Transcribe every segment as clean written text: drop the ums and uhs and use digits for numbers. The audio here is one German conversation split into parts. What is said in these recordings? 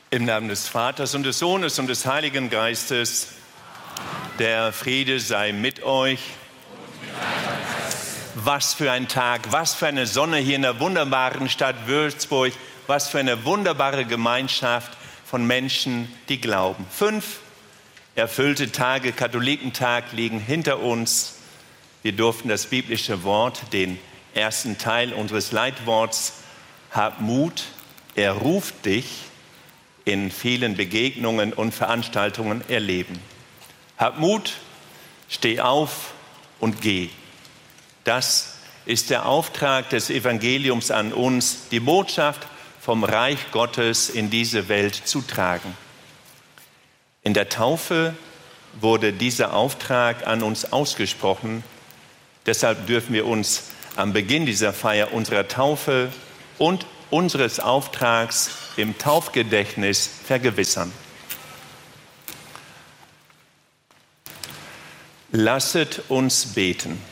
Im Namen des Vaters und des Sohnes und des Heiligen Geistes, der Friede sei mit euch. Was für ein Tag, was für eine Sonne hier in der wunderbaren Stadt Würzburg, was für eine wunderbare Gemeinschaft von Menschen, die glauben. 5 erfüllte Tage, Katholikentag, liegen hinter uns. Wir durften das biblische Wort, den ersten Teil unseres Leitworts, hab Mut, er ruft dich, in vielen Begegnungen und Veranstaltungen erleben. Hab Mut, steh auf und geh. Das ist der Auftrag des Evangeliums an uns, die Botschaft vom Reich Gottes in diese Welt zu tragen. In der Taufe wurde dieser Auftrag an uns ausgesprochen. Deshalb dürfen wir uns am Beginn dieser Feier unserer Taufe und unseres Auftrags im Taufgedächtnis vergewissern. Lasset uns beten.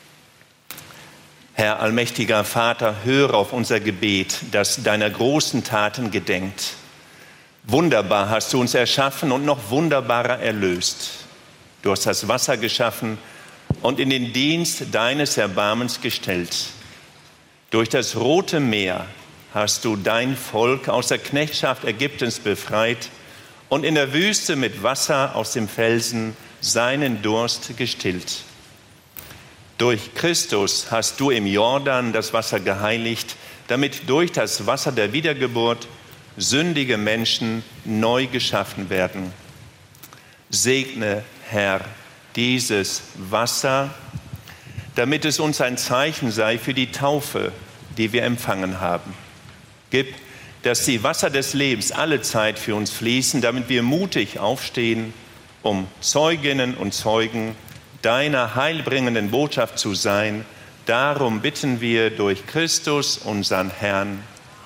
Herr allmächtiger Vater, höre auf unser Gebet, das deiner großen Taten gedenkt. Wunderbar hast du uns erschaffen und noch wunderbarer erlöst. Du hast das Wasser geschaffen und in den Dienst deines Erbarmens gestellt. Durch das Rote Meer hast du dein Volk aus der Knechtschaft Ägyptens befreit und in der Wüste mit Wasser aus dem Felsen seinen Durst gestillt. Durch Christus hast du im Jordan das Wasser geheiligt, damit durch das Wasser der Wiedergeburt sündige Menschen neu geschaffen werden. Segne, Herr, dieses Wasser, damit es uns ein Zeichen sei für die Taufe, die wir empfangen haben. Gib, dass die Wasser des Lebens alle Zeit für uns fließen, damit wir mutig aufstehen, um Zeuginnen und Zeugen deiner heilbringenden Botschaft zu sein. Darum bitten wir durch Christus, unseren Herrn.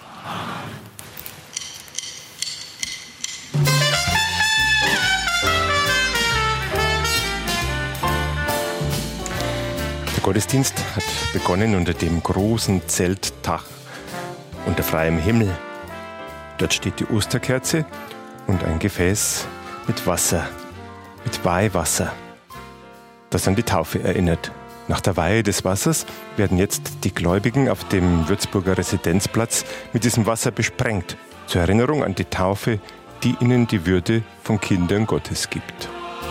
Der Gottesdienst hat begonnen unter dem großen Zeltdach unter freiem Himmel. Dort steht die Osterkerze und ein Gefäß mit Wasser, mit Weihwasser, das an die Taufe erinnert. Nach der Weihe des Wassers werden jetzt die Gläubigen auf dem Würzburger Residenzplatz mit diesem Wasser besprengt, zur Erinnerung an die Taufe, die ihnen die Würde von Kindern Gottes gibt.